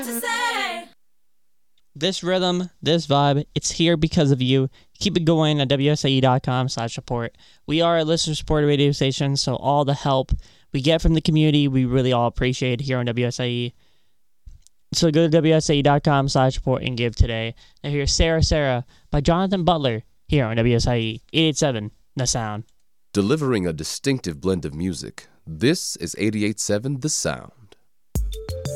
This rhythm, this vibe, it's here because of you. Keep it going at WSIE.com/support. We are a listener-supported radio station, so all the help we get from the community, we really all appreciate here on WSIE. So go to WSIE.com/support and give today. Now here's Sarah Sarah by Jonathan Butler here on WSIE 88.7 The Sound. Delivering a distinctive blend of music, this is 88.7 The Sound.